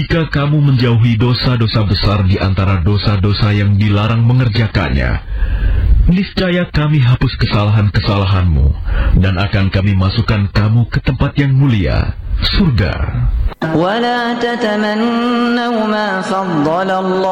Jika kamu menjauhi dosa-dosa besar di antara dosa-dosa yang dilarang mengerjakannya, niscaya kami hapus kesalahan-kesalahanmu dan akan kami masukkan kamu ke tempat yang mulia, surga.